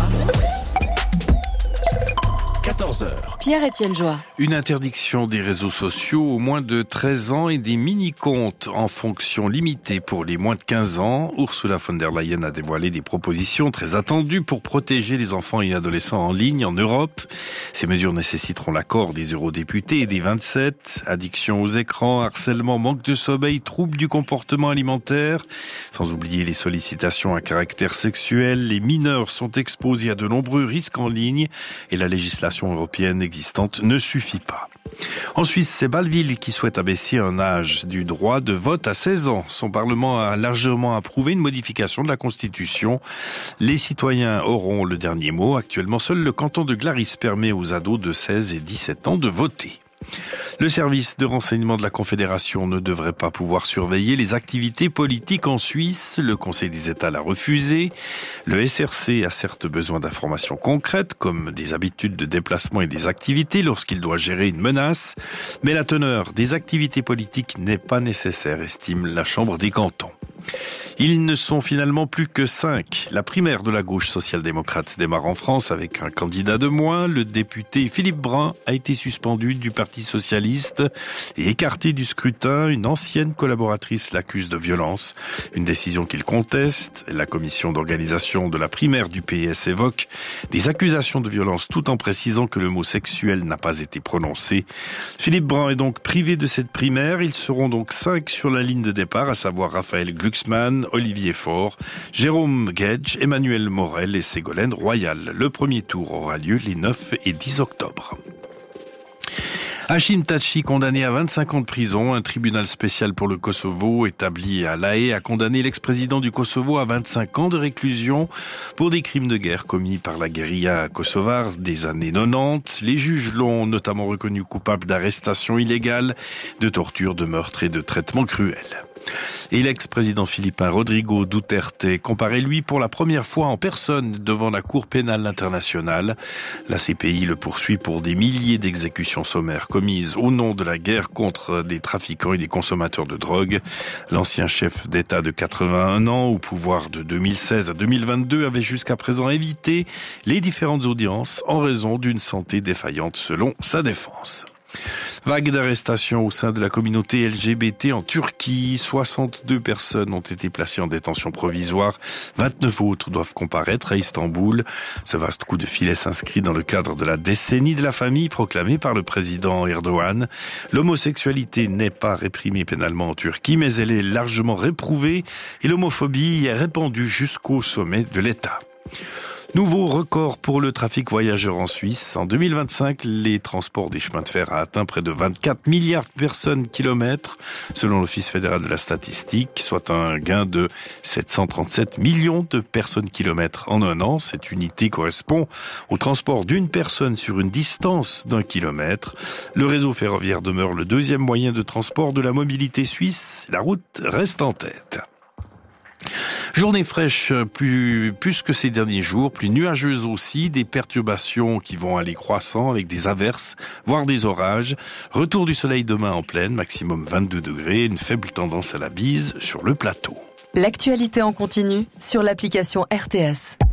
14h. Pierre-Étienne Joie. Une interdiction des réseaux sociaux aux moins de 13 ans et des mini-comptes en fonction limitée pour les moins de 15 ans. Ursula von der Leyen a dévoilé des propositions très attendues pour protéger les enfants et adolescents en ligne en Europe. Ces mesures nécessiteront l'accord des eurodéputés et des 27. Addiction aux écrans, harcèlement, manque de sommeil, troubles du comportement alimentaire. Sans oublier les sollicitations à caractère sexuel. Les mineurs sont exposés à de nombreux risques en ligne et la législation européenne existante ne suffit pas. En Suisse, c'est Bâle-Ville qui souhaite abaisser un âge du droit de vote à 16 ans. Son Parlement a largement approuvé une modification de la Constitution. Les citoyens auront le dernier mot. Actuellement, seul le canton de Glaris permet aux ados de 16 et 17 ans de voter. Le service de renseignement de la Confédération ne devrait pas pouvoir surveiller les activités politiques en Suisse. Le Conseil des États l'a refusé. Le SRC a certes besoin d'informations concrètes, comme des habitudes de déplacement et des activités lorsqu'il doit gérer une menace. Mais la teneur des activités politiques n'est pas nécessaire, estime la Chambre des cantons. Ils ne sont finalement plus que 5. La primaire de la gauche social-démocrate démarre en France avec un candidat de moins. Le député Philippe Brun a été suspendu du Parti socialiste et écarté du scrutin. Une ancienne collaboratrice l'accuse de violence. Une décision qu'il conteste. La commission d'organisation de la primaire du PS évoque des accusations de violence tout en précisant que le mot sexuel n'a pas été prononcé. Philippe Brun est donc privé de cette primaire. Ils seront donc 5 sur la ligne de départ, à savoir Raphaël Glucksmann, Olivier Faure, Jérôme Guedj, Emmanuel Morel et Ségolène Royal. Le premier tour aura lieu les 9 et 10 octobre. Hachim Thaçi, condamné à 25 ans de prison. Un tribunal spécial pour le Kosovo établi à La Haye a condamné l'ex-président du Kosovo à 25 ans de réclusion pour des crimes de guerre commis par la guérilla kosovare des années 90. Les juges l'ont notamment reconnu coupable d'arrestation illégale, de torture, de meurtre et de traitement cruel. Et l'ex-président philippin Rodrigo Duterte comparait lui pour la première fois en personne devant la Cour pénale internationale. La CPI le poursuit pour des milliers d'exécutions sommaires commises au nom de la guerre contre des trafiquants et des consommateurs de drogue. L'ancien chef d'État de 81 ans, au pouvoir de 2016 à 2022, avait jusqu'à présent évité les différentes audiences en raison d'une santé défaillante selon sa défense. Vague d'arrestations au sein de la communauté LGBT en Turquie. 62 personnes ont été placées en détention provisoire. 29 autres doivent comparaître à Istanbul. Ce vaste coup de filet s'inscrit dans le cadre de la décennie de la famille proclamée par le président Erdogan. L'homosexualité n'est pas réprimée pénalement en Turquie, mais elle est largement réprouvée et l'homophobie est répandue jusqu'au sommet de l'État. Nouveau record pour le trafic voyageur en Suisse. En 2025, les transports des chemins de fer a atteint près de 24 milliards de personnes kilomètres, selon l'Office fédéral de la statistique, soit un gain de 737 millions de personnes kilomètres en un an. Cette unité correspond au transport d'une personne sur une distance d'1 kilomètre. Le réseau ferroviaire demeure le deuxième moyen de transport de la mobilité suisse. La route reste en tête. Journée fraîche plus que ces derniers jours, plus nuageuse aussi, des perturbations qui vont aller croissant avec des averses, voire des orages. Retour du soleil demain en pleine, maximum 22 degrés, une faible tendance à la bise sur le plateau. L'actualité en continu sur l'application RTS.